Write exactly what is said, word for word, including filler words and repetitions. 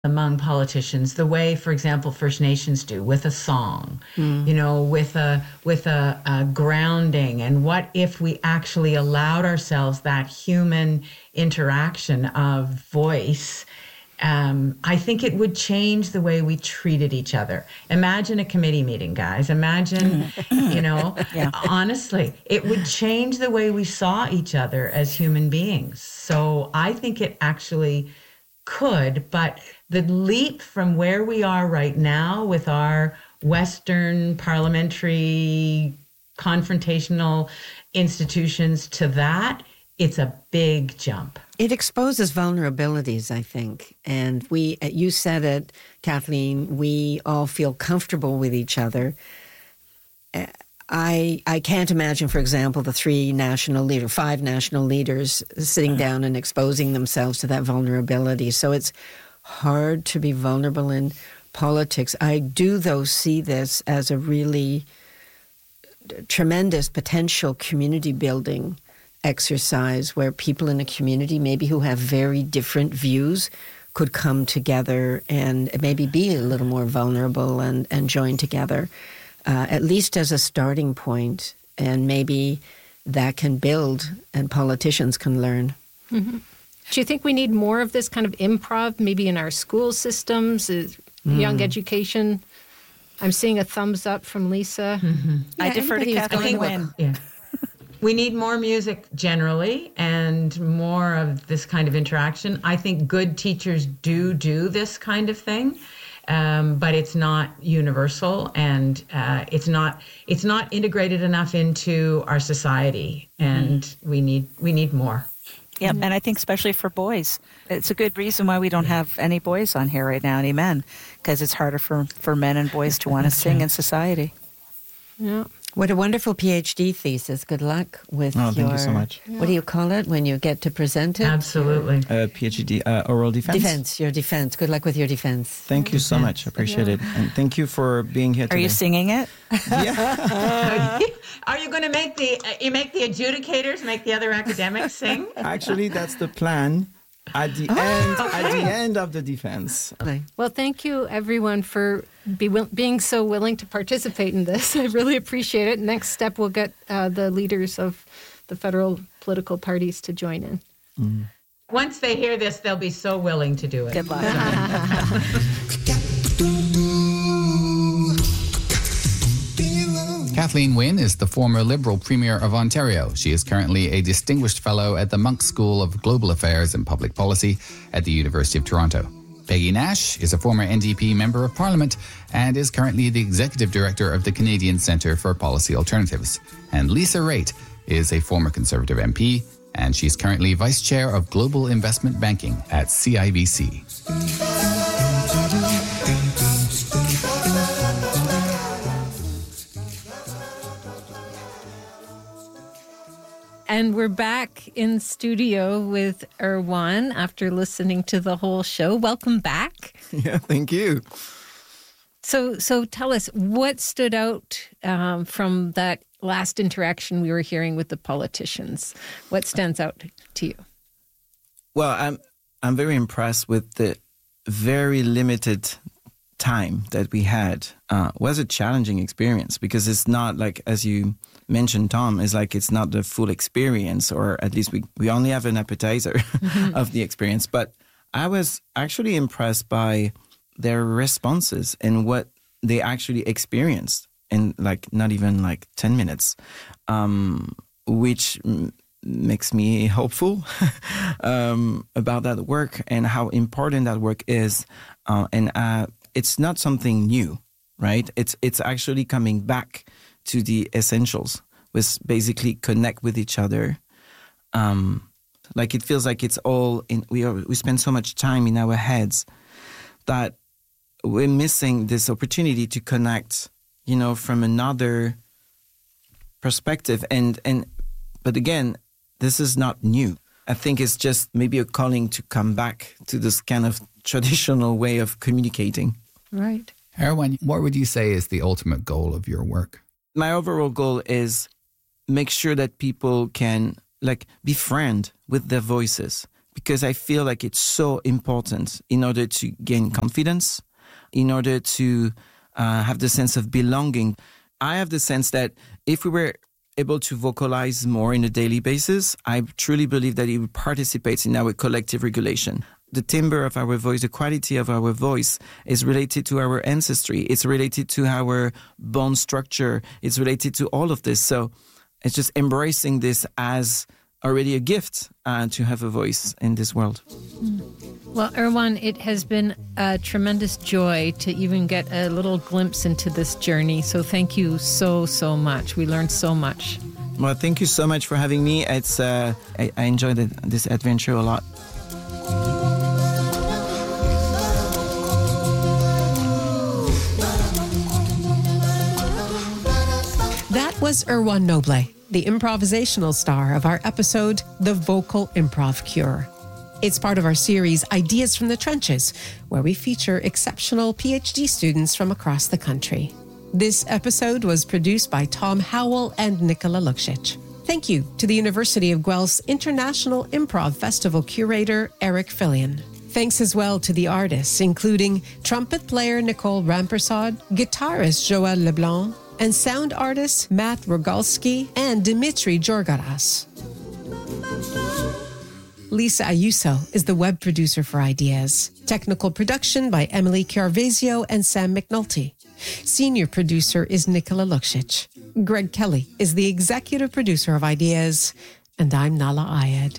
among politicians, the way, for example, First Nations do, with a song, mm. you know, with a with a, a grounding. And what if we actually allowed ourselves that human interaction of voice? Um, I think it would change the way we treated each other. Imagine a committee meeting, guys. Imagine, you know, yeah. honestly, it would change the way we saw each other as human beings. So I think it actually could, but the leap from where we are right now with our Western parliamentary confrontational institutions to that, it's a big jump. It exposes vulnerabilities, I think. And we, you said it, Kathleen, we all feel comfortable with each other. I I can't imagine, for example, the three national leaders, five national leaders sitting down and exposing themselves to that vulnerability. So it's hard to be vulnerable in politics. I do, though, see this as a really tremendous potential community building exercise where people in a community maybe who have very different views could come together and maybe be a little more vulnerable and, and join together. Uh, at least as a starting point, and maybe that can build and politicians can learn. Mm-hmm. Do you think we need more of this kind of improv, maybe in our school systems, mm. young education? I'm seeing a thumbs up from Lisa. Mm-hmm. Yeah, I defer to Kathleen Wynne. Yeah. We need more music generally and more of this kind of interaction. I think good teachers do do this kind of thing. Um, but it's not universal, and uh, it's not it's not integrated enough into our society, and mm. we need we need more. Yep, mm-hmm. And I think especially for boys, it's a good reason why we don't have any boys on here right now, any men, because it's harder for, for men and boys to want to sing in society. Yeah. What a wonderful PhD thesis. Good luck with oh, your... thank you so much. What do you call it when you get to present it? Absolutely. Uh, PhD, uh, oral defense. Defense, your defense. Good luck with your defense. Thank you so much. I appreciate yeah. it. And thank you for being here Are today. you singing it? Yeah. Are you going to make the, uh, you make the adjudicators, make the other academics sing? Actually, that's the plan. At the oh, end, okay. at the end of the defense. Well, thank you, everyone, for be, being so willing to participate in this. I really appreciate it. Next step, we'll get uh, the leaders of the federal political parties to join in. Mm. Once they hear this, they'll be so willing to do it. Good luck. Kathleen Wynne is the former Liberal Premier of Ontario. She is currently a Distinguished Fellow at the Monk School of Global Affairs and Public Policy at the University of Toronto. Peggy Nash is a former N D P Member of Parliament and is currently the Executive Director of the Canadian Centre for Policy Alternatives. And Lisa Raitt is a former Conservative M P, and she's currently Vice Chair of Global Investment Banking at C I B C. And we're back in studio with Erwan after listening to the whole show. Welcome back. Yeah, thank you. So so tell us, what stood out um, from that last interaction we were hearing with the politicians? What stands out to you? Well, I'm I'm very impressed with the very limited time that we had. Uh, it was a challenging experience because it's not like, as you mentioned, Tom, it's like it's not the full experience, or at least we, we only have an appetizer mm-hmm. of the experience. But I was actually impressed by their responses and what they actually experienced in like not even like ten minutes, um, which m- makes me hopeful um, about that work and how important that work is. Uh, and uh, it's not something new, right? It's it's actually coming back to the essentials, which basically connect with each other. Um, like it feels like it's all in. We are we spend so much time in our heads that we're missing this opportunity to connect, you know, from another perspective. And and but again, this is not new. I think it's just maybe a calling to come back to this kind of traditional way of communicating. Right. Erwan, what would you say is the ultimate goal of your work? My overall goal is make sure that people can like befriend with their voices, because I feel like it's so important in order to gain confidence, in order to uh, have the sense of belonging. I have the sense that if we were able to vocalize more in a daily basis, I truly believe that it participates in our collective regulation. The timbre of our voice, the quality of our voice is related to our ancestry. It's related to our bone structure. It's related to all of this. So it's just embracing this as already a gift uh, to have a voice in this world. Well, Erwan, it has been a tremendous joy to even get a little glimpse into this journey. So thank you so, so much. We learned so much. Well, thank you so much for having me. It's uh, I, I enjoyed it, this adventure a lot. That was Erwan Noble, the improvisational star of our episode, The Vocal Improv Cure. It's part of our series, Ideas from the Trenches, where we feature exceptional PhD students from across the country. This episode was produced by Tom Howell and Nicola Luksic. Thank you to the University of Guelph's International Improv Festival curator, Eric Fillion. Thanks as well to the artists, including trumpet player Nicole Rampersad, guitarist Joël Leblanc, and sound artists Matt Rogalski and Dimitri Georgaras. Lisa Ayuso is the web producer for Ideas. Technical production by Emily Chiarvesio and Sam McNulty. Senior producer is Nicola Luksic. Greg Kelly is the executive producer of Ideas. And I'm Nala Ayed.